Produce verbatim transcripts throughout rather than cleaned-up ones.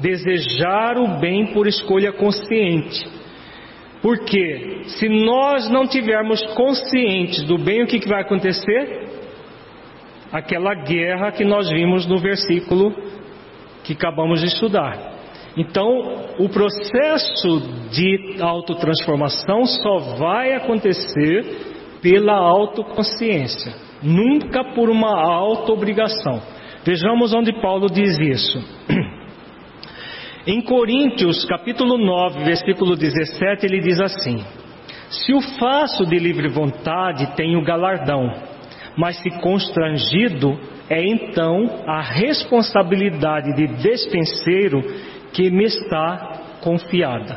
Desejar o bem por escolha consciente. Porque se nós não tivermos conscientes do bem, o que, que vai acontecer? Aquela guerra que nós vimos no versículo que acabamos de estudar. Então, o processo de autotransformação só vai acontecer pela autoconsciência, nunca por uma auto-obrigação. Vejamos onde Paulo diz isso. Em Coríntios, capítulo nove, versículo dezessete, ele diz assim: se o faço de livre vontade, tenho galardão, mas se constrangido, é então a responsabilidade de despenseiro que me está confiada.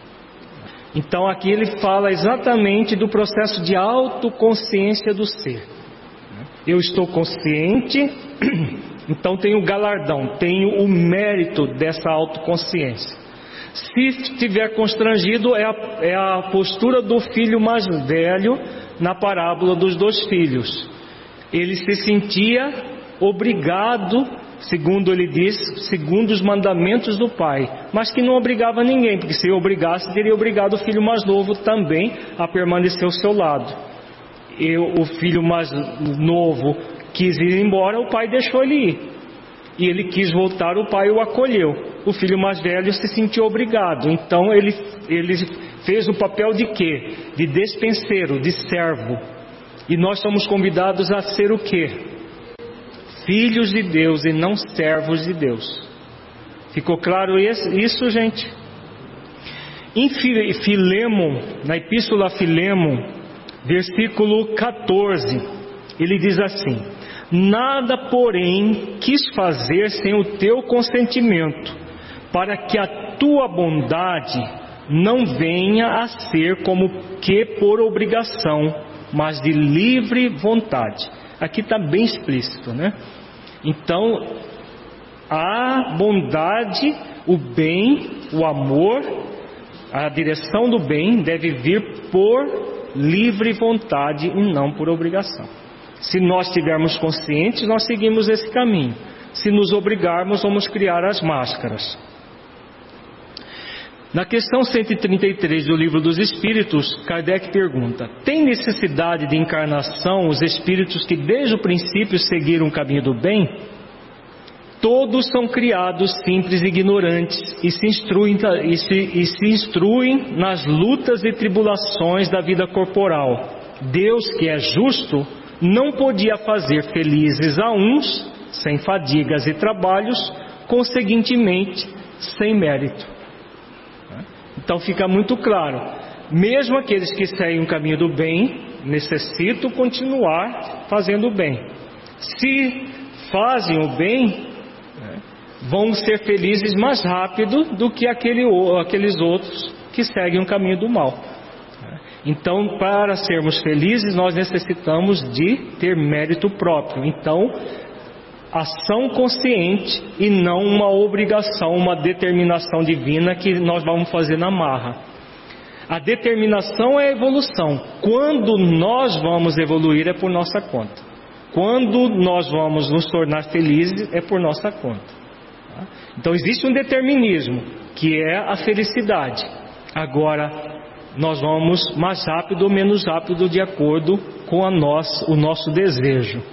Então aqui ele fala exatamente do processo de autoconsciência do ser. Eu estou consciente, então tenho galardão, tenho o mérito dessa autoconsciência. Se estiver constrangido, é a, é a postura do filho mais velho na parábola dos dois filhos. Ele se sentia obrigado, segundo ele diz, segundo os mandamentos do pai, mas que não obrigava ninguém, porque se obrigasse, teria obrigado o filho mais novo também a permanecer ao seu lado. E o filho mais novo quis ir embora, o pai deixou ele ir. E ele quis voltar, o pai o acolheu. O filho mais velho se sentiu obrigado, então ele, ele fez o papel de quê? De despenseiro, de servo. E nós somos convidados a ser o quê? Filhos de Deus e não servos de Deus. Ficou claro isso, gente? Em Filemon, na Epístola a Filemon, versículo catorze, ele diz assim: nada, porém, quis fazer sem o teu consentimento, para que a tua bondade não venha a ser como que por obrigação, mas de livre vontade. Aqui está bem explícito, né? Então, a bondade, o bem, o amor, a direção do bem deve vir por livre vontade e não por obrigação. Se nós estivermos conscientes, nós seguimos esse caminho. Se nos obrigarmos, vamos criar as máscaras. Na questão cento e trinta e três do Livro dos Espíritos, Kardec pergunta: tem necessidade de encarnação os espíritos que desde o princípio seguiram o caminho do bem? Todos são criados simples e ignorantes e se instruem, e se, e se instruem nas lutas e tribulações da vida corporal. Deus, que é justo, não podia fazer felizes a uns sem fadigas e trabalhos, conseguintemente sem mérito. Então fica muito claro, mesmo aqueles que seguem o caminho do bem necessitam continuar fazendo o bem. Se fazem o bem, vão ser felizes mais rápido do que aquele, aqueles outros que seguem o caminho do mal. Então, para sermos felizes, nós necessitamos de ter mérito próprio. Então, ação consciente e não uma obrigação, uma determinação divina que nós vamos fazer na marra. A determinação é a evolução. Quando nós vamos evoluir é por nossa conta. Quando nós vamos nos tornar felizes é por nossa conta. Então existe um determinismo, que é a felicidade. Agora, nós vamos mais rápido ou menos rápido de acordo com a nós, o nosso desejo.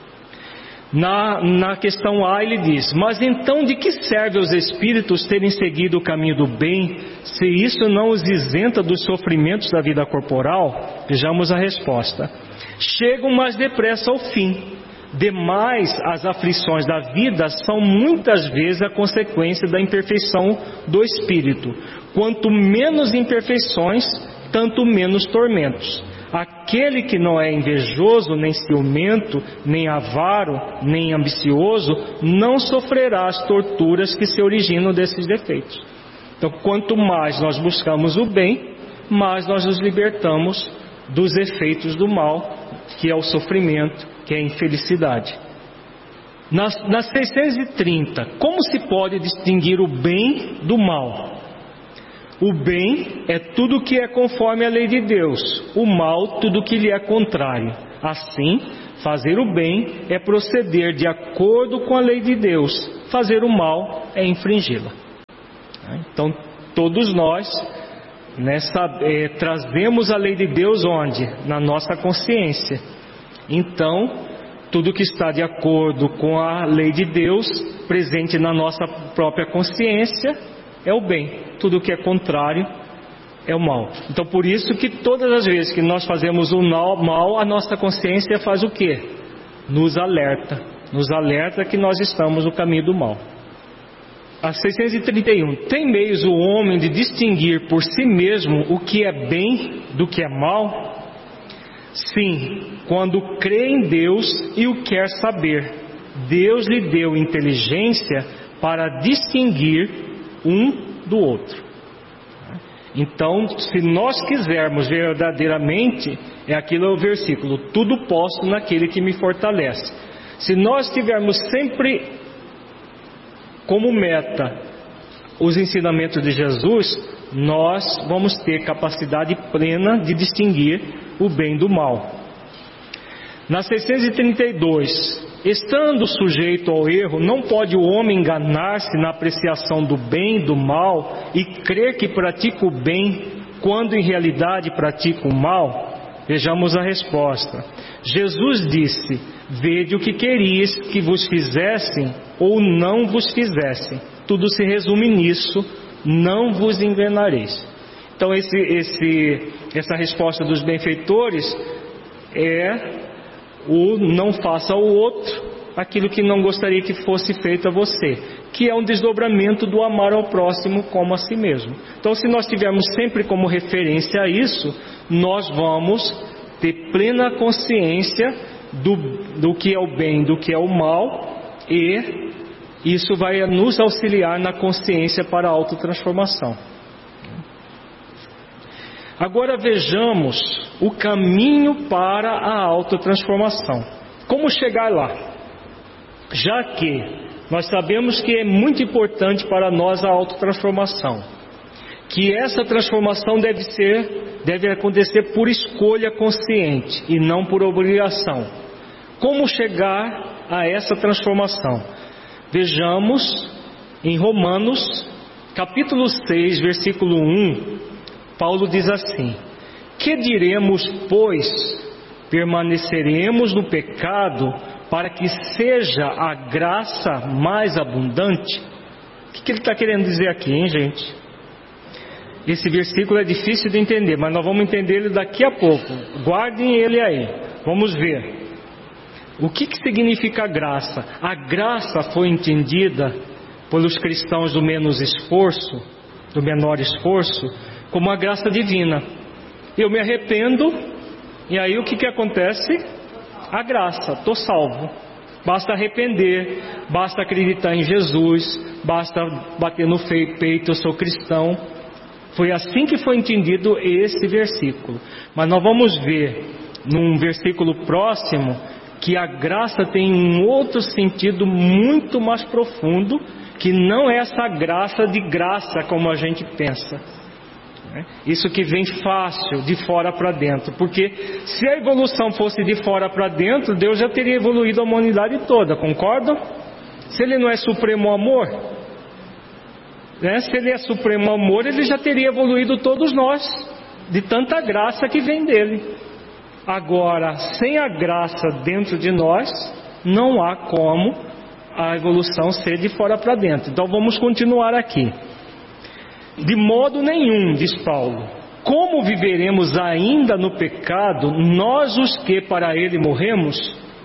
Na, na questão A ele diz: mas então de que serve aos espíritos terem seguido o caminho do bem, se isso não os isenta dos sofrimentos da vida corporal? Vejamos a resposta: chegam mais depressa ao fim. Demais, as aflições da vida são muitas vezes a consequência da imperfeição do espírito. Quanto menos imperfeições, tanto menos tormentos. Aquele que não é invejoso, nem ciumento, nem avaro, nem ambicioso, não sofrerá as torturas que se originam desses defeitos. Então, quanto mais nós buscamos o bem, mais nós nos libertamos dos efeitos do mal, que é o sofrimento, que é a infelicidade. Nas, nas seiscentos e trinta, como se pode distinguir o bem do mal? O bem é tudo que é conforme a lei de Deus, o mal tudo que lhe é contrário. Assim, fazer o bem é proceder de acordo com a lei de Deus, fazer o mal é infringi-la. Então, todos nós nessa, é, trazemos a lei de Deus onde? Na nossa consciência. Então, tudo que está de acordo com a lei de Deus, presente na nossa própria consciência, é o bem. Tudo que é contrário é o mal. Então, por isso que todas as vezes que nós fazemos o mal, a nossa consciência faz o quê? Nos alerta. Nos alerta que nós estamos no caminho do mal. A seiscentos e trinta e um. Tem meios o homem de distinguir por si mesmo o que é bem do que é mal? Sim, quando crê em Deus e o quer saber. Deus lhe deu inteligência para distinguir um do outro. Então, se nós quisermos verdadeiramente, é aquilo é o versículo, tudo posso naquele que me fortalece. Se nós tivermos sempre como meta os ensinamentos de Jesus, nós vamos ter capacidade plena de distinguir o bem do mal. Na seiscentos e trinta e dois, estando sujeito ao erro, não pode o homem enganar-se na apreciação do bem e do mal e crer que pratica o bem quando em realidade pratica o mal? Vejamos a resposta. Jesus disse: vede o que queríeis que vos fizessem ou não vos fizessem. Tudo se resume nisso: não vos enganareis. Então esse, esse, essa resposta dos benfeitores é o não faça ao outro aquilo que não gostaria que fosse feito a você, que é um desdobramento do amar ao próximo como a si mesmo. Então, se nós tivermos sempre como referência a isso, nós vamos ter plena consciência do, do que é o bem, do que é o mal, e isso vai nos auxiliar na consciência para a autotransformação. Agora vejamos o caminho para a autotransformação. Como chegar lá? Já que nós sabemos que é muito importante para nós a autotransformação, que essa transformação deve ser, deve acontecer por escolha consciente e não por obrigação. Como chegar a essa transformação? Vejamos em Romanos, capítulo seis, versículo um, Paulo diz assim: que diremos, pois? Permaneceremos no pecado para que seja a graça mais abundante? O que, que ele está querendo dizer aqui, hein, gente? Esse versículo é difícil de entender, mas nós vamos entender ele daqui a pouco. Guardem ele aí, vamos ver. O que, que significa graça? A graça foi entendida pelos cristãos do menos esforço, do menor esforço, como a graça divina. Eu me arrependo, e aí o que, que acontece? A graça, estou salvo. Basta arrepender, basta acreditar em Jesus, basta bater no peito, eu sou cristão. Foi assim que foi entendido esse versículo. Mas nós vamos ver num versículo próximo que a graça tem um outro sentido muito mais profundo, que não é essa graça de graça como a gente pensa. Isso que vem fácil, de fora para dentro. Porque se a evolução fosse de fora para dentro, Deus já teria evoluído a humanidade toda, concordam? Se Ele não é supremo amor, né? Se Ele é supremo amor, Ele já teria evoluído todos nós, de tanta graça que vem dEle. Agora, sem a graça dentro de nós, não há como a evolução ser de fora para dentro. Então vamos continuar aqui. De modo nenhum, diz Paulo, como viveremos ainda no pecado, nós os que para ele morremos?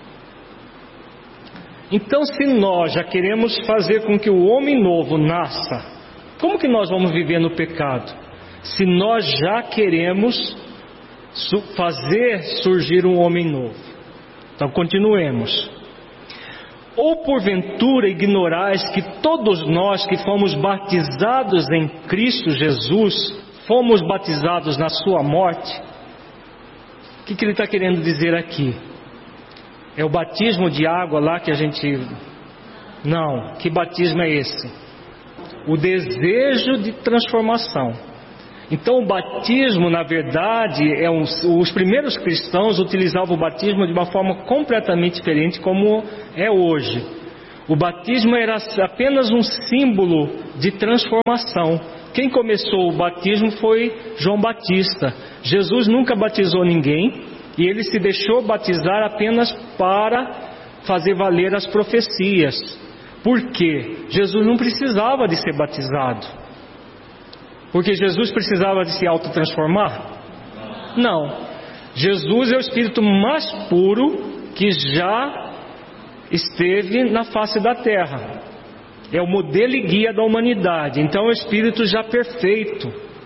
Então, se nós já queremos fazer com que o homem novo nasça, como que nós vamos viver no pecado? Se nós já queremos fazer surgir um homem novo. Então, continuemos. Ou porventura ignorais que todos nós que fomos batizados em Cristo Jesus, fomos batizados na sua morte? O que, que ele está querendo dizer aqui? É o batismo de água lá que a gente... Não, que batismo é esse? O desejo de transformação. Então o batismo, na verdade, é um, os primeiros cristãos utilizavam o batismo de uma forma completamente diferente como é hoje. O batismo era apenas um símbolo de transformação. Quem começou o batismo foi João Batista. Jesus nunca batizou ninguém e ele se deixou batizar apenas para fazer valer as profecias. Por quê? Jesus não precisava de ser batizado. Porque Jesus precisava de se autotransformar? Não. Jesus é o Espírito mais puro que já esteve na face da terra. É o modelo e guia da humanidade. Então é o Espírito já perfeito,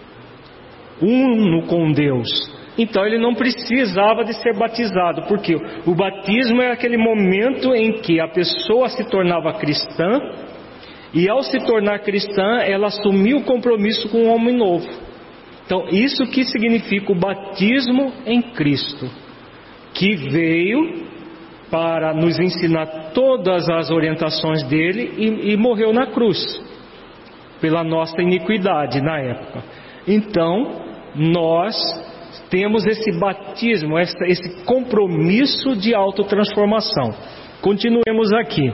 uno com Deus. Então ele não precisava de ser batizado, porque o batismo é aquele momento em que a pessoa se tornava cristã, e ao se tornar cristã, ela assumiu o compromisso com o homem novo. Então isso que significa o batismo em Cristo, que veio para nos ensinar todas as orientações dele e, e morreu na cruz, pela nossa iniquidade na época. Então nós temos esse batismo, esse compromisso de autotransformação. Continuemos aqui.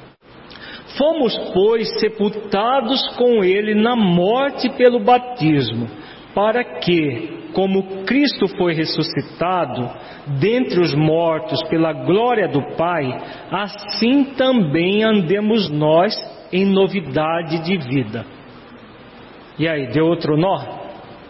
Fomos, pois, sepultados com ele na morte pelo batismo, para que, como Cristo foi ressuscitado dentre os mortos pela glória do Pai, assim também andemos nós em novidade de vida. E aí, deu outro nó?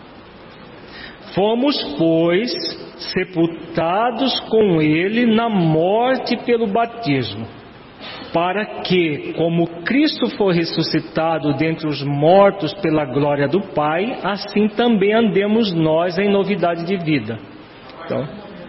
Fomos, pois, sepultados com ele na morte pelo batismo, para que, como Cristo foi ressuscitado dentre os mortos pela glória do Pai, assim também andemos nós em novidade de vida. Então,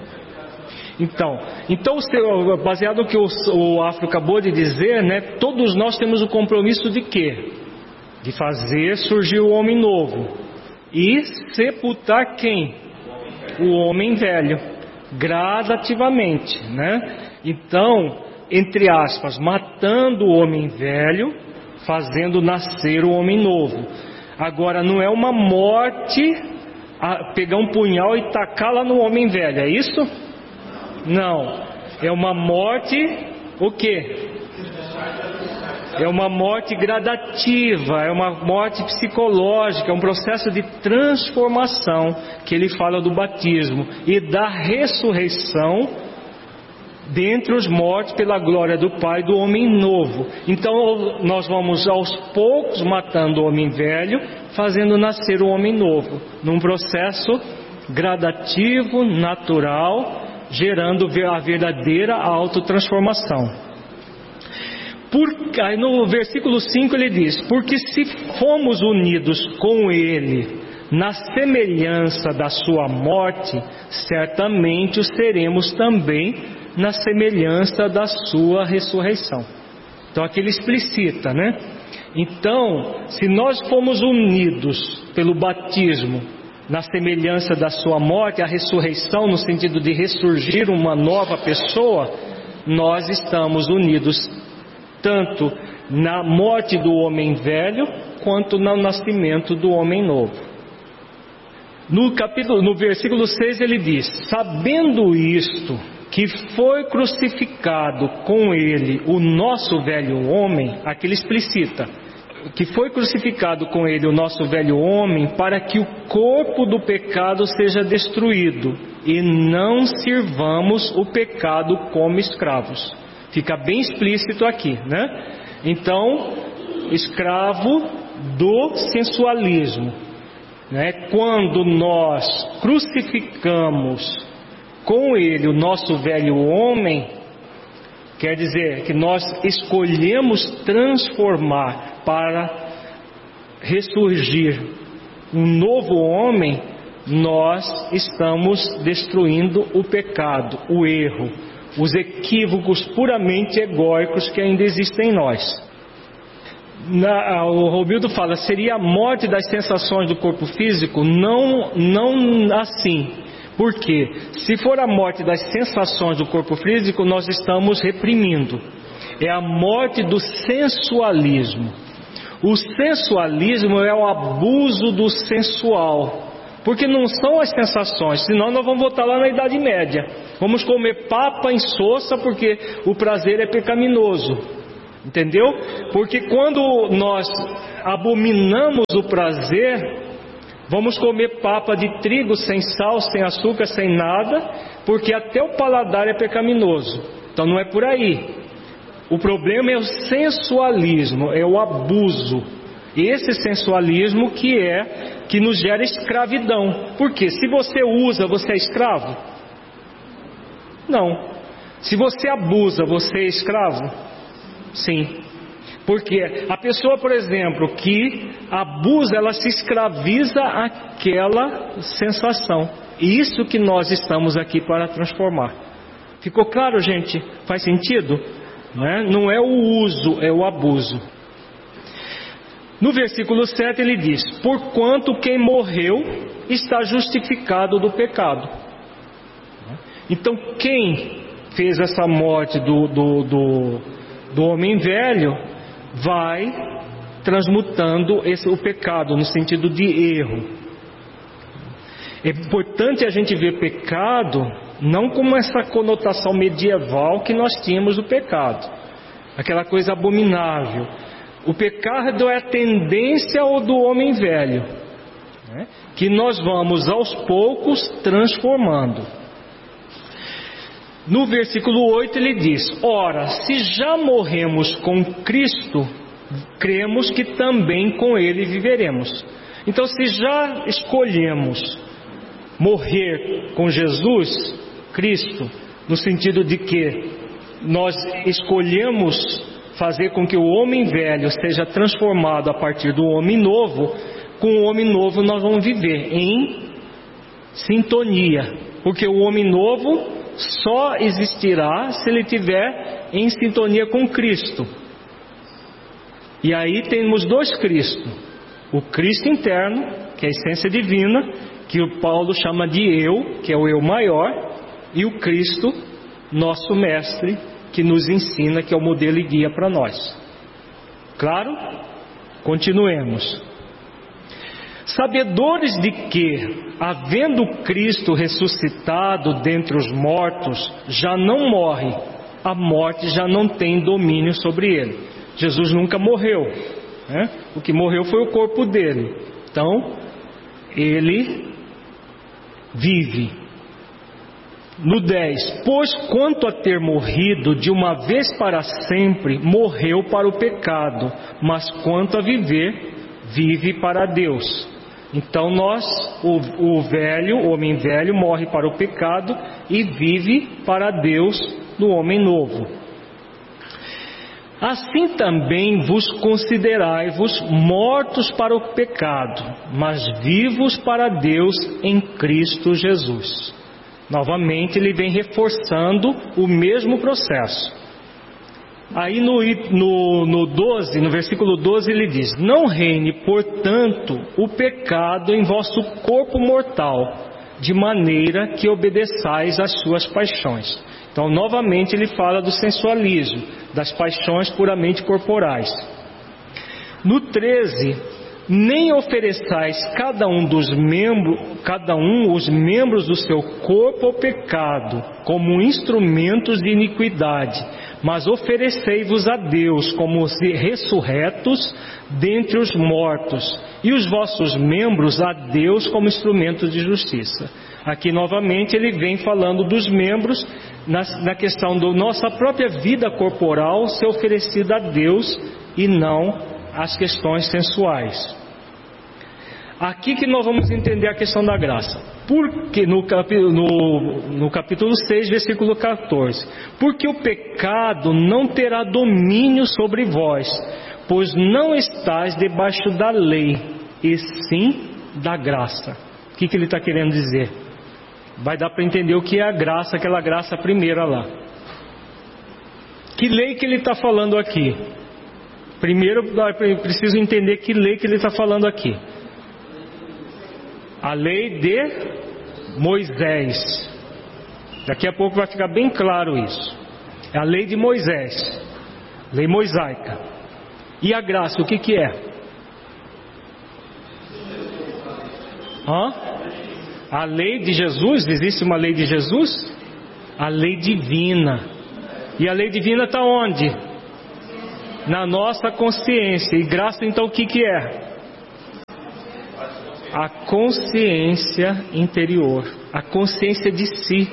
então, então baseado no que o, o Afro acabou de dizer, né, todos nós temos o compromisso de quê? De fazer surgir o homem novo. E sepultar quem? O homem velho, gradativamente, né? Então, entre aspas, matando o homem velho, fazendo nascer o homem novo. Agora, não é uma morte a pegar um punhal e tacar lá no homem velho, é isso? Não, é uma morte, o quê? É uma morte gradativa, é uma morte psicológica, é um processo de transformação que ele fala do batismo e da ressurreição dentre os mortos pela glória do Pai do homem novo. Então nós vamos aos poucos matando o homem velho, fazendo nascer o homem novo, num processo gradativo, natural, gerando a verdadeira autotransformação. Por, aí no versículo cinco ele diz: porque se fomos unidos com ele na semelhança da sua morte, certamente o seremos também na semelhança da sua ressurreição. Então aqui ele explicita, né? Então, se nós fomos unidos pelo batismo na semelhança da sua morte, a ressurreição no sentido de ressurgir uma nova pessoa, nós estamos unidos tanto na morte do homem velho, quanto no nascimento do homem novo. No capítulo, no versículo seis ele diz: sabendo isto, que foi crucificado com ele o nosso velho homem, aqui ele explicita, que foi crucificado com ele o nosso velho homem, para que o corpo do pecado seja destruído, e não sirvamos o pecado como escravos. Fica bem explícito aqui, né? Então, escravo do sensualismo, né? Quando nós crucificamos com ele o nosso velho homem, quer dizer que nós escolhemos transformar para ressurgir um novo homem, nós estamos destruindo o pecado, o erro, os equívocos puramente egóicos que ainda existem em nós. Na, o Romildo fala, seria a morte das sensações do corpo físico? Não, não assim. Por quê? Se for a morte das sensações do corpo físico, nós estamos reprimindo. É a morte do sensualismo. O sensualismo é o abuso do sensual. Porque não são as sensações, senão nós vamos voltar lá na Idade Média. Vamos comer papa em soça porque o prazer é pecaminoso. Entendeu? Porque quando nós abominamos o prazer, vamos comer papa de trigo sem sal, sem açúcar, sem nada, porque até o paladar é pecaminoso. Então não é por aí. O problema é o sensualismo, é o abuso. Esse sensualismo que é, que nos gera escravidão. Porque se você usa, você é escravo? Não. Se você abusa, você é escravo? Sim. Porque a pessoa, por exemplo, que abusa, ela se escraviza àquela sensação. E isso que nós estamos aqui para transformar. Ficou claro, gente? Faz sentido? Não é, não é o uso, é o abuso. No versículo sete ele diz: porquanto quem morreu está justificado do pecado. Então quem fez essa morte do, do, do, do homem velho vai transmutando esse, o pecado no sentido de erro. É importante a gente ver pecado não como essa conotação medieval que nós tínhamos do pecado, aquela coisa abominável. O pecado é a tendência do homem velho, né, que nós vamos aos poucos transformando. No versículo oito ele diz: ora, se já morremos com Cristo, cremos que também com Ele viveremos. Então, se já escolhemos morrer com Jesus Cristo, no sentido de que nós escolhemos fazer com que o homem velho seja transformado a partir do homem novo, com o homem novo nós vamos viver em sintonia, porque o homem novo só existirá se ele estiver em sintonia com Cristo. E aí temos dois Cristos: o Cristo interno, que é a essência divina, que o Paulo chama de eu, que é o eu maior, e o Cristo, nosso mestre, que nos ensina, que é o modelo e guia para nós. Claro? Continuemos. Sabedores de que, havendo Cristo ressuscitado dentre os mortos, já não morre, a morte já não tem domínio sobre ele. Jesus nunca morreu, né? O que morreu foi o corpo dele. Então, ele vive. No dez, pois quanto a ter morrido de uma vez para sempre, morreu para o pecado, mas quanto a viver, vive para Deus. Então nós, o, o velho, o homem velho, morre para o pecado e vive para Deus no homem novo. Assim também vos considerai-vos mortos para o pecado, mas vivos para Deus em Cristo Jesus. Novamente ele vem reforçando o mesmo processo. Aí no, no, no doze, no versículo doze ele diz: não reine, portanto, o pecado em vosso corpo mortal, de maneira que obedeçais às suas paixões. Então novamente ele fala do sensualismo, das paixões puramente corporais. No treze, nem ofereçais cada um dos membros, cada um os membros do seu corpo ao pecado, como instrumentos de iniquidade, mas oferecei-vos a Deus como ressurretos dentre os mortos, e os vossos membros a Deus como instrumentos de justiça. Aqui novamente ele vem falando dos membros na, na questão da nossa própria vida corporal ser oferecida a Deus e não as questões sensuais. Aqui que nós vamos entender a questão da graça. Porque no, no, no capítulo seis, versículo quatorze: porque o pecado não terá domínio sobre vós, pois não estáis debaixo da lei, e sim da graça. O que, que ele está querendo dizer? Vai dar para entender o que é a graça, aquela graça primeira lá. Que lei que ele está falando aqui? Primeiro, eu preciso entender que lei que ele está falando aqui. A lei de Moisés. Daqui a pouco vai ficar bem claro isso. É a lei de Moisés, lei mosaica. E a graça, o que que é? Hã? A lei de Jesus? Existe uma lei de Jesus? A lei divina. E a lei divina está onde? Na nossa consciência. E graça, então, o que que é? A consciência interior. A consciência de si.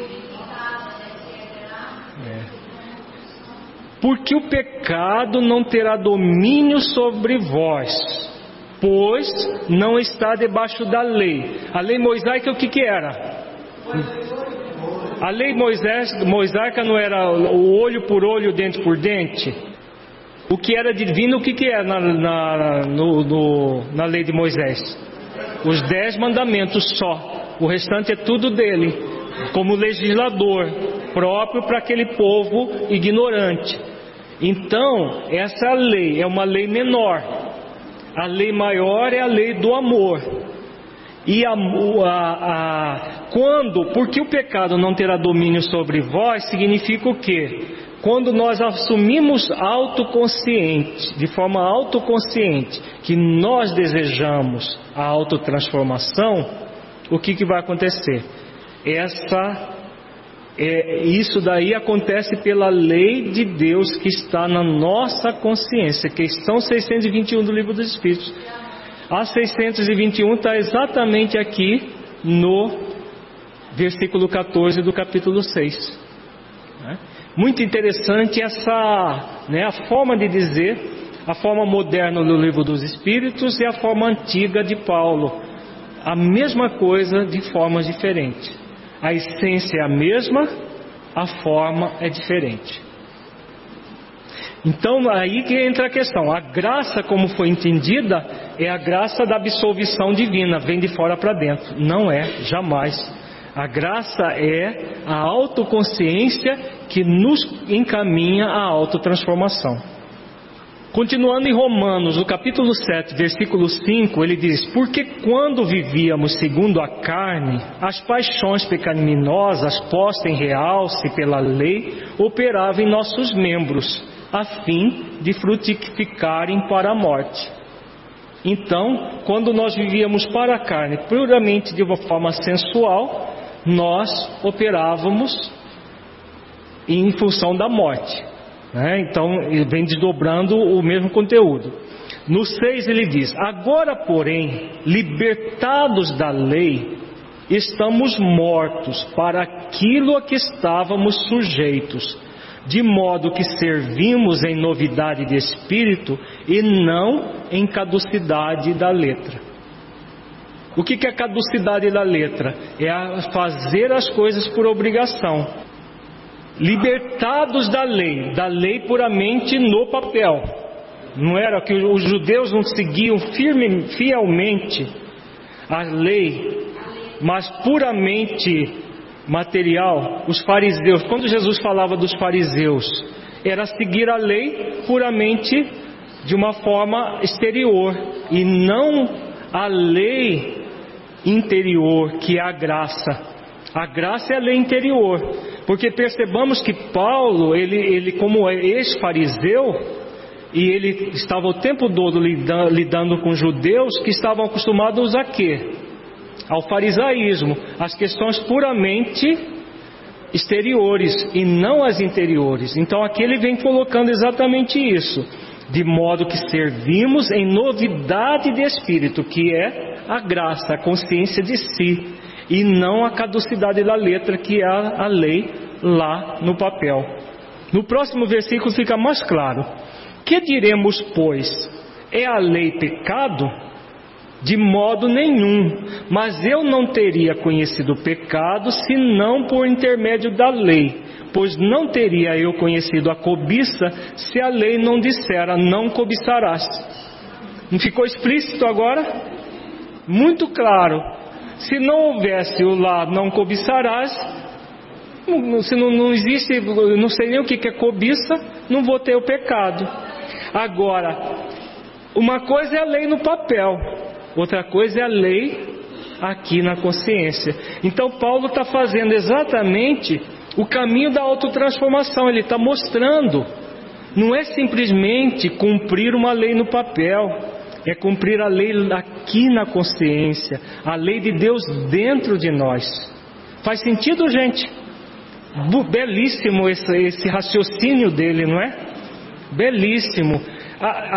É. Porque o pecado não terá domínio sobre vós, pois não está debaixo da lei. A lei mosaica o que que era? A lei Moisés, mosaica não era o olho por olho, dente por dente? O que era divino, o que que é na, na, no, no, na lei de Moisés? Os dez mandamentos só. O restante é tudo dele, como legislador próprio para aquele povo ignorante. Então, essa lei é uma lei menor. A lei maior é a lei do amor. E a, a, a, quando, porque o pecado não terá domínio sobre vós, significa o quê? Quando nós assumimos autoconsciente, de forma autoconsciente, que nós desejamos a autotransformação, o que, que vai acontecer? Essa, é, isso daí acontece pela lei de Deus que está na nossa consciência, questão seiscentos e vinte e um do Livro dos Espíritos. A seiscentos e vinte e um está exatamente aqui no versículo catorze do capítulo seis. Né? Muito interessante essa, né, a forma de dizer, a forma moderna do Livro dos Espíritos e a forma antiga de Paulo. A mesma coisa de formas diferentes. A essência é a mesma, a forma é diferente. Então aí que entra a questão. A graça, como foi entendida, é a graça da absolvição divina, vem de fora para dentro. Não é, jamais. A graça é a autoconsciência que nos encaminha à autotransformação. Continuando em Romanos, no capítulo sete, versículo cinco, ele diz: porque quando vivíamos segundo a carne, as paixões pecaminosas postas em realce pela lei operavam em nossos membros, a fim de frutificarem para a morte. Então, quando nós vivíamos para a carne, puramente de uma forma sensual, nós operávamos em função da morte. Né? Então, ele vem desdobrando o mesmo conteúdo. No seis ele diz: agora, porém, libertados da lei, estamos mortos para aquilo a que estávamos sujeitos, de modo que servimos em novidade de espírito e não em caducidade da letra. O que é a caducidade da letra? É a fazer as coisas por obrigação. Libertados da lei, da lei puramente no papel. Não era que os judeus não seguiam firme, fielmente a lei, mas puramente material. Os fariseus, quando Jesus falava dos fariseus, era seguir a lei puramente de uma forma exterior e não a lei interior, que é a graça. A graça é a lei interior, porque percebamos que Paulo, ele, ele como ex-fariseu, e ele estava o tempo todo lidando, lidando com judeus que estavam acostumados a quê? Ao farisaísmo, as questões puramente exteriores e não as interiores. Então aqui ele vem colocando exatamente isso, de modo que servimos em novidade de espírito, que é a graça, a consciência de si, e não a caducidade da letra, que é a lei lá no papel. No próximo versículo fica mais claro: que diremos, pois? É a lei pecado? De modo nenhum, mas eu não teria conhecido o pecado senão por intermédio da lei, pois não teria eu conhecido a cobiça se a lei não dissera: não cobiçarás. Não ficou explícito agora? Muito claro. Se não houvesse o lá não cobiçarás, se não, não existe, não sei nem o que é cobiça, não vou ter o pecado. Agora, uma coisa é a lei no papel, outra coisa é a lei aqui na consciência. Então Paulo está fazendo exatamente o caminho da autotransformação. Ele está mostrando, não é simplesmente cumprir uma lei no papel, é cumprir a lei aqui na consciência, a lei de Deus dentro de nós. Faz sentido, gente? Belíssimo esse, esse raciocínio dele, não é? Belíssimo. a,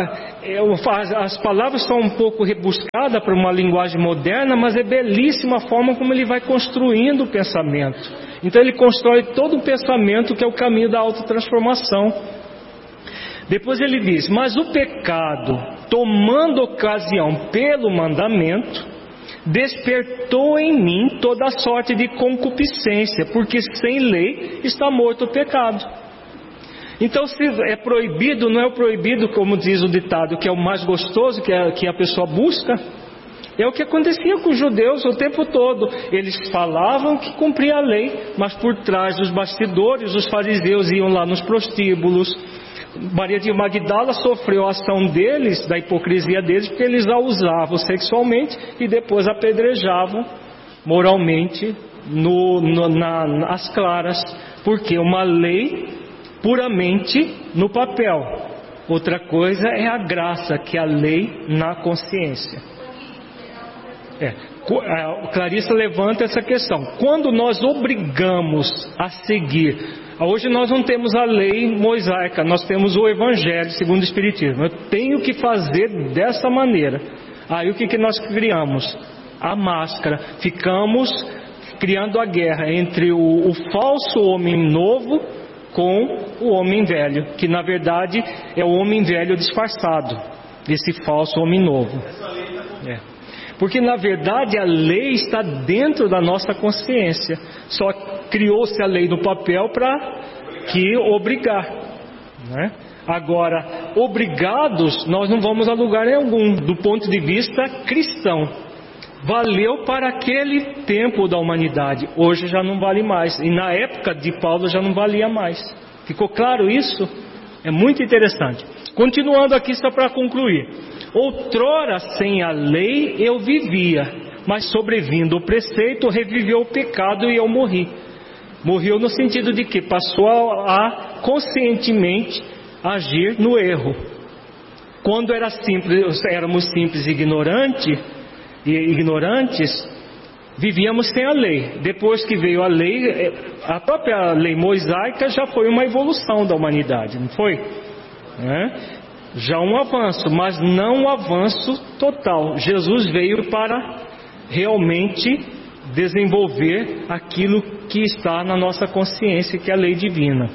a, as palavras são um pouco rebuscadas para uma linguagem moderna, mas é belíssima a forma como ele vai construindo o pensamento. Então ele constrói todo o pensamento que é o caminho da autotransformação. Depois ele diz: mas o pecado, tomando ocasião pelo mandamento, despertou em mim toda sorte de concupiscência, porque sem lei está morto o pecado. Então, se é proibido, não é o proibido, como diz o ditado, que é o mais gostoso, que a, que a pessoa busca. É o que acontecia com os judeus o tempo todo. Eles falavam que cumpria a lei, mas por trás dos bastidores, os fariseus iam lá nos prostíbulos. Maria de Magdala sofreu a ação deles, da hipocrisia deles, porque eles a usavam sexualmente e depois apedrejavam moralmente no, no, na, nas claras, porque uma lei puramente no papel. Outra coisa é a graça, que é a lei na consciência. É, a Clarissa levanta essa questão. Quando nós obrigamos a seguir, hoje nós não temos a lei mosaica, nós temos o Evangelho segundo o Espiritismo. Eu tenho que fazer dessa maneira. Aí o que, que nós criamos? A máscara. Ficamos criando a guerra entre o, o falso homem novo com o homem velho, que na verdade é o homem velho disfarçado, esse falso homem novo. É. Porque na verdade a lei está dentro da nossa consciência, só criou-se a lei no papel para que obrigar, né? Agora, obrigados nós não vamos a lugar algum, do ponto de vista cristão. Valeu para aquele tempo da humanidade, hoje já não vale mais, e na época de Paulo já não valia mais. Ficou claro isso? É muito interessante. Continuando aqui só para concluir: outrora sem a lei eu vivia, mas sobrevindo o preceito reviveu o pecado e eu morri. Morreu no sentido de que passou a, a conscientemente agir no erro. Quando era simples, éramos simples e ignorantes, e ignorantes, vivíamos sem a lei. Depois que veio a lei, a própria lei mosaica já foi uma evolução da humanidade, não foi? É? Já um avanço, mas não um avanço total. Jesus veio para realmente desenvolver aquilo que está na nossa consciência, que é a lei divina.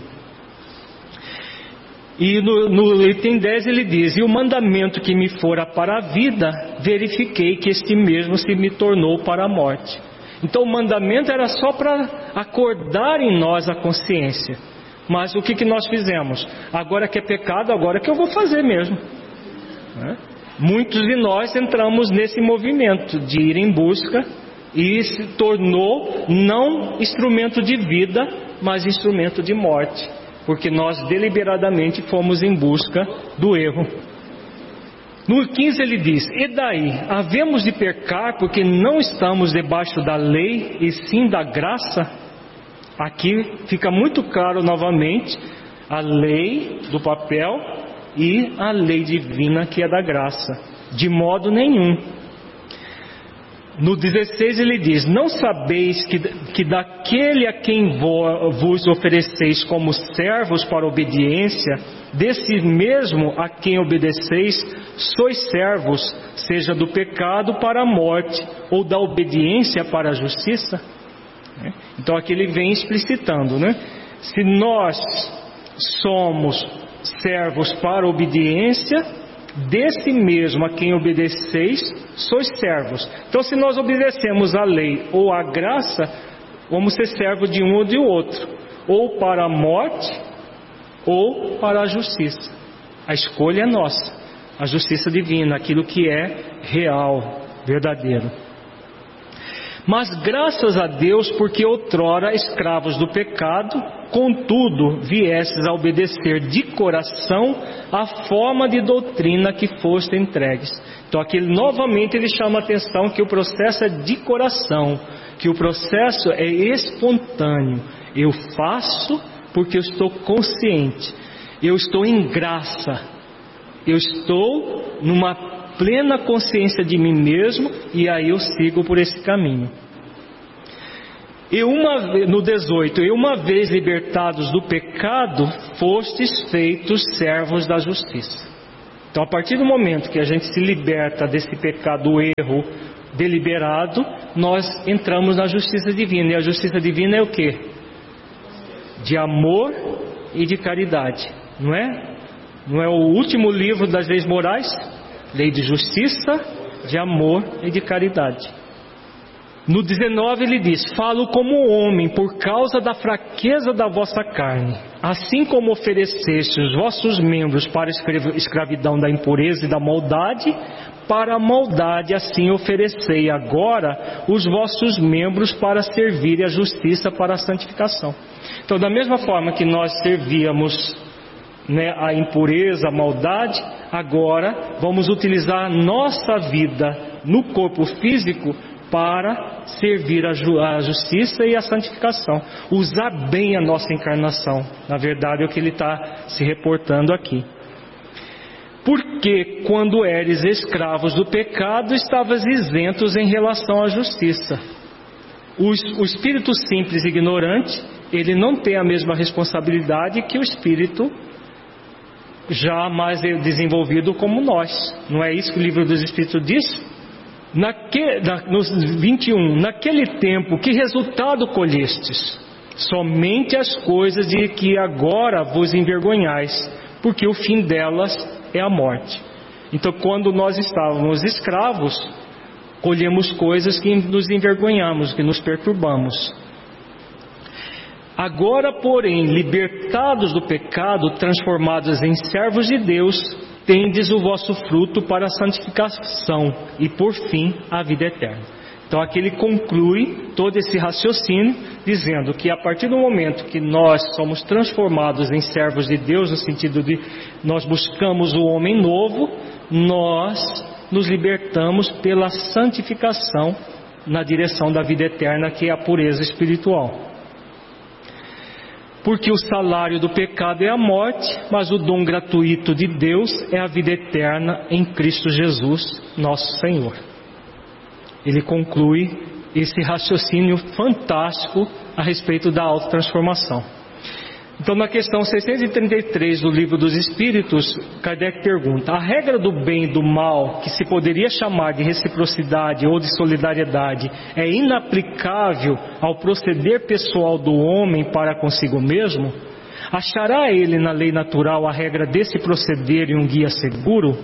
E no, no item dez ele diz: e o mandamento que me fora para a vida, verifiquei que este mesmo se me tornou para a morte. Então o mandamento era só para acordar em nós a consciência. Mas o que, que nós fizemos? Agora que é pecado, agora que eu vou fazer mesmo, né? Muitos de nós entramos nesse movimento de ir em busca, e se tornou não instrumento de vida, mas instrumento de morte, porque nós deliberadamente fomos em busca do erro. No quinze ele diz: e daí, havemos de pecar porque não estamos debaixo da lei e sim da graça? Aqui fica muito claro novamente a lei do papel e a lei divina, que é da graça. De modo nenhum. No dezesseis ele diz: não sabeis que, que daquele a quem vos ofereceis como servos para obediência, desse mesmo a quem obedeceis, sois servos, seja do pecado para a morte, ou da obediência para a justiça? Então aqui ele vem explicitando, né? Se nós somos servos para a obediência, desse mesmo a quem obedeceis, sois servos. Então, se nós obedecemos a lei ou a graça, vamos ser servos de um ou de outro, ou para a morte ou para a justiça. A escolha é nossa, a justiça divina, aquilo que é real, verdadeiro. Mas graças a Deus, porque outrora escravos do pecado, contudo viesses a obedecer de coração a forma de doutrina que foste entregues. Então aqui novamente ele chama a atenção que o processo é de coração, que o processo é espontâneo. Eu faço porque eu estou consciente, eu estou em graça, eu estou numa plena consciência de mim mesmo, e aí eu sigo por esse caminho. E uma, no dezoito, e uma vez libertados do pecado, fostes feitos servos da justiça. Então, a partir do momento que a gente se liberta desse pecado, erro deliberado, nós entramos na justiça divina. E a justiça divina é o quê? De amor e de caridade, não é? Não é o último livro das leis morais? Lei de justiça, de amor e de caridade. No dezenove ele diz: falo como homem por causa da fraqueza da vossa carne. Assim como ofereceste os vossos membros para a escravidão da impureza e da maldade, para a maldade assim oferecei agora os vossos membros para servir a justiça, para a santificação. Então, da mesma forma que nós servíamos, né, a impureza, a maldade, agora vamos utilizar a nossa vida no corpo físico para servir a, ju- a justiça e a santificação, usar bem a nossa encarnação. Na verdade é o que ele está se reportando aqui. Porque quando eres escravos do pecado, estavas isentos em relação à justiça. O, o espírito simples e ignorante, ele não tem a mesma responsabilidade que o espírito já mais desenvolvido como nós. Não é isso que o livro dos Espíritos diz? Naque, na, nos vinte e um, naquele tempo, que resultado colhestes? Somente as coisas de que agora vos envergonhais, porque o fim delas é a morte. Então, quando nós estávamos escravos, colhemos coisas que nos envergonhamos, que nos perturbamos. Agora, porém, libertados do pecado, transformados em servos de Deus, tendes o vosso fruto para a santificação e, por fim, a vida eterna. Então, aqui ele conclui todo esse raciocínio, dizendo que a partir do momento que nós somos transformados em servos de Deus, no sentido de nós buscamos o homem novo, nós nos libertamos pela santificação na direção da vida eterna, que é a pureza espiritual. Porque o salário do pecado é a morte, mas o dom gratuito de Deus é a vida eterna em Cristo Jesus, nosso Senhor. Ele conclui esse raciocínio fantástico a respeito da autotransformação. Então, na questão seiscentos e trinta e três do Livro dos Espíritos, Kardec pergunta: a regra do bem e do mal, que se poderia chamar de reciprocidade ou de solidariedade, é inaplicável ao proceder pessoal do homem para consigo mesmo? Achará ele na lei natural a regra desse proceder e um guia seguro?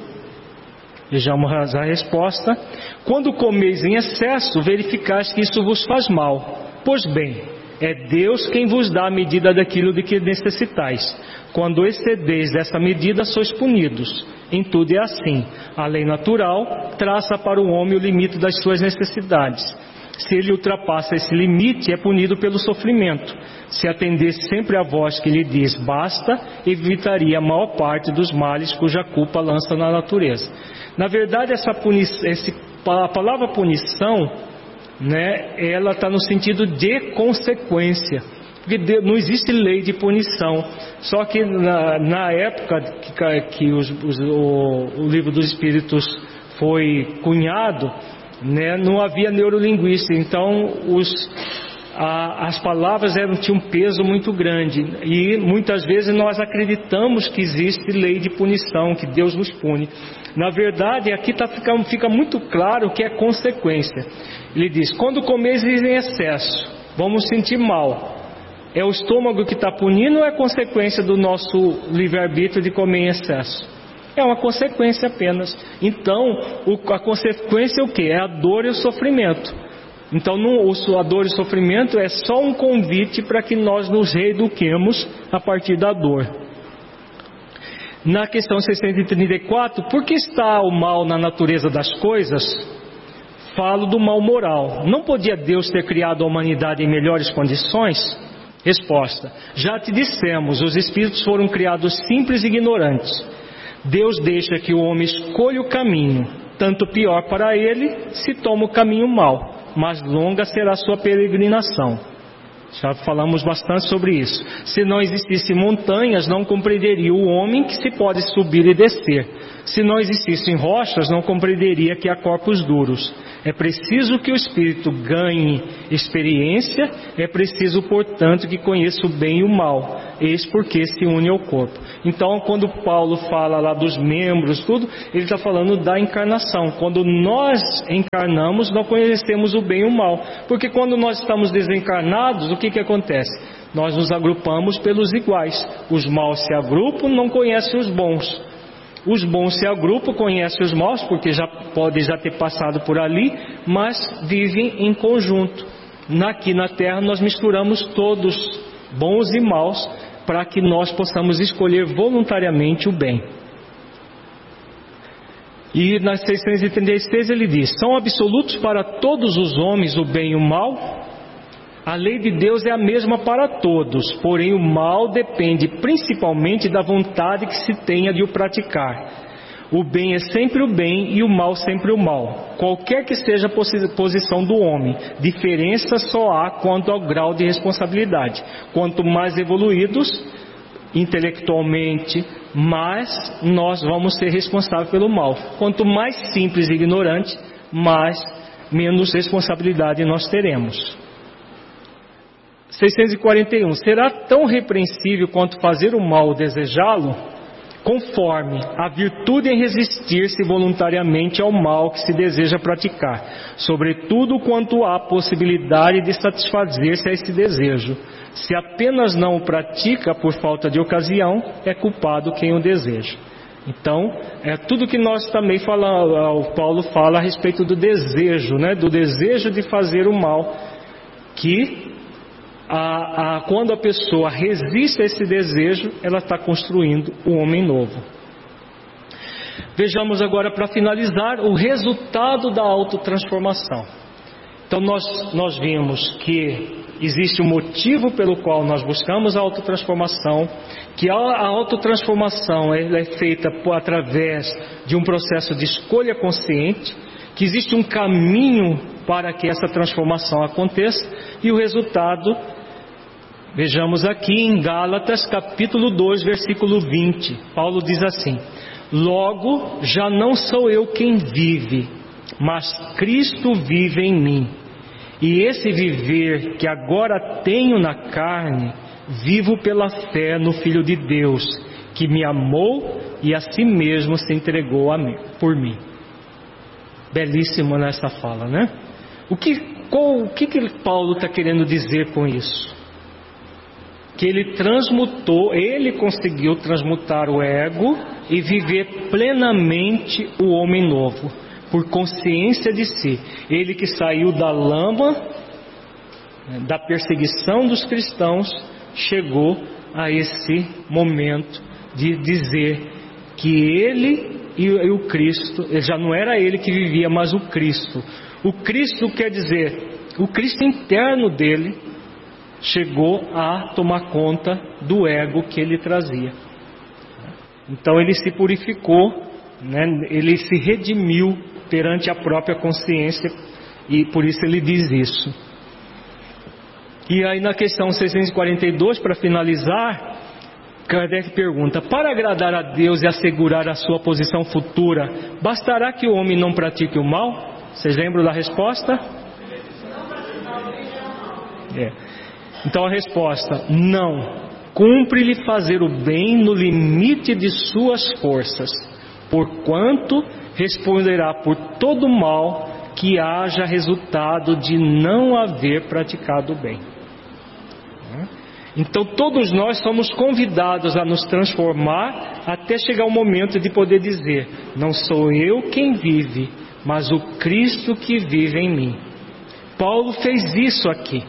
Vejamos a resposta. Quando comeis em excesso, verificais que isso vos faz mal. Pois bem, é Deus quem vos dá a medida daquilo de que necessitais. Quando excedeis dessa medida, sois punidos. Em tudo é assim. A lei natural traça para o homem o limite das suas necessidades. Se ele ultrapassa esse limite, é punido pelo sofrimento. Se atendesse sempre à voz que lhe diz basta, evitaria a maior parte dos males cuja culpa lança na natureza. Na verdade, essa punição, esse, a palavra punição, né, ela está no sentido de consequência, porque não existe lei de punição. Só que na, na época que, que os, os, o, o Livro dos Espíritos foi cunhado, né, não havia neurolinguística, então os, a, as palavras eram, tinham um peso muito grande, e muitas vezes nós acreditamos que existe lei de punição, que Deus nos pune. Na verdade, aqui tá, fica, fica muito claro que é consequência. Ele diz: quando comeis em excesso, vamos sentir mal. É o estômago que está punindo ou é consequência do nosso livre-arbítrio de comer em excesso? É uma consequência apenas. Então, o, a consequência é o que? É a dor e o sofrimento. Então, não, a dor e o sofrimento é só um convite para que nós nos reeduquemos a partir da dor. Na questão seiscentos e trinta e quatro, por que está o mal na natureza das coisas? Falo do mal moral. Não podia Deus ter criado a humanidade em melhores condições? Resposta: já te dissemos, os espíritos foram criados simples e ignorantes. Deus deixa que o homem escolha o caminho, tanto pior para ele se toma o caminho mau, mas longa será a sua peregrinação. Já falamos bastante sobre isso. Se não existissem montanhas, não compreenderia o homem que se pode subir e descer. Se não existissem rochas, não compreenderia que há corpos duros. É preciso que o espírito ganhe experiência, é preciso, portanto, que conheça o bem e o mal. Eis porque se une ao corpo. Então, quando Paulo fala lá dos membros, tudo, ele está falando da encarnação. Quando nós encarnamos, nós conhecemos o bem e o mal. Porque quando nós estamos desencarnados, o que que acontece? Nós nos agrupamos pelos iguais. Os maus se agrupam, não conhecem os bons. Os bons se agrupam, conhecem os maus, porque já podem já ter passado por ali, mas vivem em conjunto. Aqui na Terra nós misturamos todos, bons e maus, para que nós possamos escolher voluntariamente o bem. E na seiscentos e trinta e seis ele diz: são absolutos para todos os homens o bem e o mal? A lei de Deus é a mesma para todos, porém o mal depende principalmente da vontade que se tenha de o praticar. O bem é sempre o bem e o mal sempre o mal, qualquer que seja a posição do homem. Diferença só há quanto ao grau de responsabilidade. Quanto mais evoluídos intelectualmente, mais nós vamos ser responsáveis pelo mal. Quanto mais simples e ignorante, mais menos responsabilidade nós teremos. seiscentos e quarenta e um. Será tão repreensível quanto fazer o mal ou desejá-lo? Conforme a virtude em resistir-se voluntariamente ao mal que se deseja praticar, sobretudo quanto há possibilidade de satisfazer-se a esse desejo. Se apenas não o pratica por falta de ocasião, é culpado quem o deseja. Então, é tudo que nós também falamos, o Paulo fala a respeito do desejo, né? Do desejo de fazer o mal, que A, a, quando a pessoa resiste a esse desejo, ela está construindo o homem novo. Vejamos agora, para finalizar, o resultado da autotransformação. Então nós, nós vimos que existe um motivo pelo qual nós buscamos a autotransformação, que a, a autotransformação ela é feita por, através de um processo de escolha consciente, que existe um caminho para que essa transformação aconteça, e o resultado, vejamos aqui em Gálatas capítulo dois, versículo vinte, Paulo diz assim: logo já não sou eu quem vive, mas Cristo vive em mim, e esse viver que agora tenho na carne, vivo pela fé no Filho de Deus, que me amou e a si mesmo se entregou a mim, por mim. Belíssimo nessa fala, né? O que, qual, o que, que Paulo está querendo dizer com isso? Que ele transmutou, ele conseguiu transmutar o ego e viver plenamente o homem novo, por consciência de si. Ele que saiu da lama, da perseguição dos cristãos, chegou a esse momento de dizer que ele e o Cristo, já não era ele que vivia, mas o Cristo. O Cristo quer dizer, o Cristo interno dele chegou a tomar conta do ego que ele trazia. Então ele se purificou, né? Ele se redimiu perante a própria consciência, e por isso ele diz isso. E aí na questão seiscentos e quarenta e dois, para finalizar, Kardec pergunta: para agradar a Deus e assegurar a sua posição futura, bastará que o homem não pratique o mal? Vocês lembram da resposta? É. Então a resposta: não. Cumpre-lhe fazer o bem no limite de suas forças, porquanto responderá por todo mal que haja resultado de não haver praticado o bem. Então todos nós somos convidados a nos transformar até chegar o momento de poder dizer: não sou eu quem vive, mas o Cristo que vive em mim. Paulo fez isso aqui.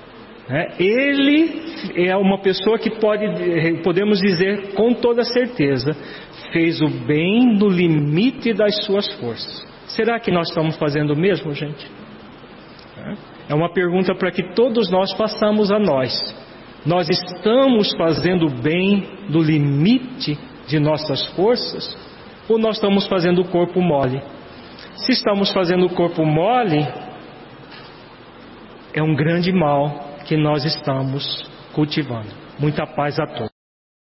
Ele é uma pessoa que pode, podemos dizer com toda certeza, fez o bem no limite das suas forças. Será que nós estamos fazendo o mesmo, gente? É uma pergunta para que todos nós façamos a nós. Nós estamos fazendo o bem no limite de nossas forças? Ou nós estamos fazendo o corpo mole? Se estamos fazendo o corpo mole, é um grande mal que nós estamos cultivando. Muita paz a todos.